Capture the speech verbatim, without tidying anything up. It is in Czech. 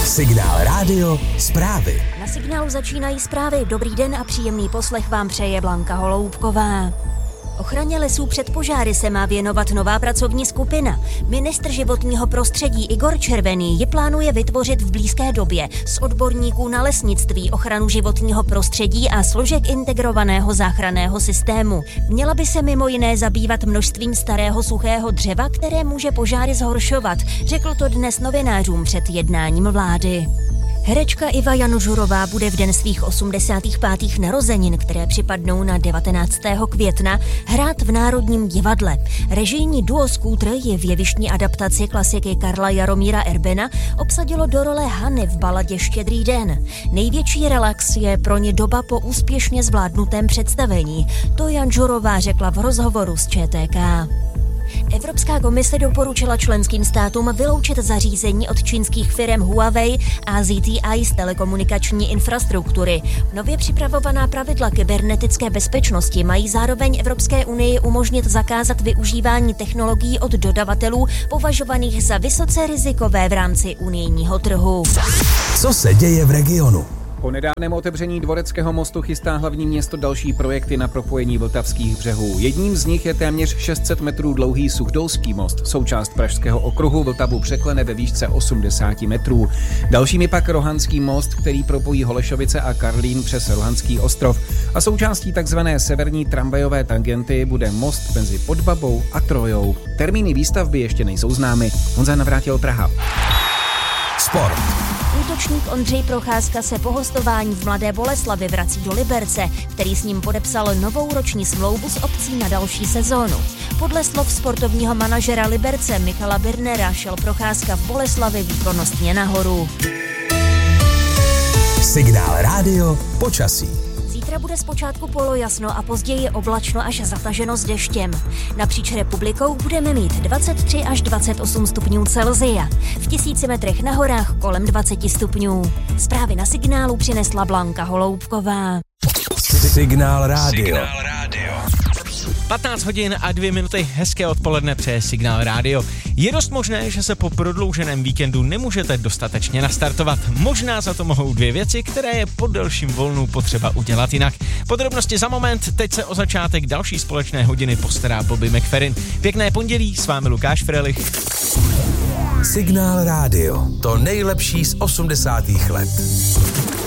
Signál rádio, zprávy. Na Signálu začínají zprávy. Dobrý den a příjemný poslech vám přeje Blanka Holoubková. Ochraně lesů před požáry se má věnovat nová pracovní skupina. Ministr životního prostředí Igor Červený ji plánuje vytvořit v blízké době z odborníků na lesnictví, ochranu životního prostředí a složek integrovaného záchranného systému. Měla by se mimo jiné zabývat množstvím starého suchého dřeva, které může požáry zhoršovat, řekl to dnes novinářům před jednáním vlády. Herečka Iva Janužurová bude v den svých osmdesátých pátých narozenin, které připadnou na devatenáctého května, hrát v Národním divadle. Režijní duo Scooter je v jevištní adaptaci klasiky Karla Jaromíra Erbena obsadilo do role Hany v baladě Štědrý den. Největší relax je pro ně doba po úspěšně zvládnutém představení. To Janžurová řekla v rozhovoru s Č T K. Evropská komise doporučila členským státům vyloučit zařízení od čínských firem Huawei a Z T E z telekomunikační infrastruktury. Nově připravovaná pravidla kybernetické bezpečnosti mají zároveň Evropské unii umožnit zakázat využívání technologií od dodavatelů považovaných za vysoce rizikové v rámci unijního trhu. Co se děje v regionu? Po nedávném otevření Dvoreckého mostu chystá hlavní město další projekty na propojení vltavských břehů. Jedním z nich je téměř šest set metrů dlouhý Suchdolský most. Součást Pražského okruhu Vltavu překlene ve výšce osmdesát metrů. Dalším je pak Rohanský most, který propojí Holešovice a Karlín přes Rohanský ostrov. A součástí takzvané severní tramvajové tangenty bude most mezi Podbabou a Trojou. Termíny výstavby ještě nejsou známy. Honza Navrátil, Praha. Sport. Útočník Ondřej Procházka se po hostování v Mladé Boleslavi vrací do Liberce, který s ním podepsal novou roční smlouvu s opcí na další sezónu. Podle slov sportovního manažera Liberce Michala Birnera šel Procházka v Boleslavi výkonnostně nahoru. Signál rádio, počasí. Zítra bude zpočátku polojasno a později oblačno až zataženo s deštěm. Napříč republikou budeme mít dvacet tři až dvacet osm stupňů Celsia. V tisíci metrech na horách kolem dvacet stupňů. Zprávy na Signálu přinesla Blanka Holoubková. Signál rádio. Signál rádio. patnáct hodin a dvě minuty, hezké odpoledne přeje Signál rádio. Je dost možné, že se po prodlouženém víkendu nemůžete dostatečně nastartovat. Možná za to mohou dvě věci, které je po delším volnu potřeba udělat jinak. Podrobnosti za moment, teď se o začátek další společné hodiny postará Bobby McFerrin. Pěkné pondělí, s vámi Lukáš Frelich. Signál rádio, to nejlepší z osmdesátých let.